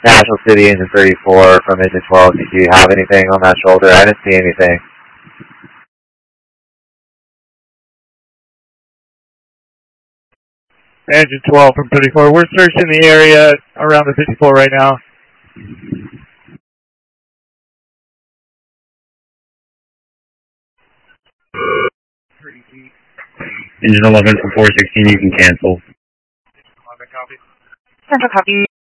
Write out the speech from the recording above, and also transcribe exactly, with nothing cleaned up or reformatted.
National City Engine thirty-four from Engine twelve. Do you have anything on that shoulder? I didn't see anything. Engine twelve from thirty-four. We're searching the area around the fifty-four right now. Engine eleven from four sixteen, you can cancel. eleven, copy. Central copy.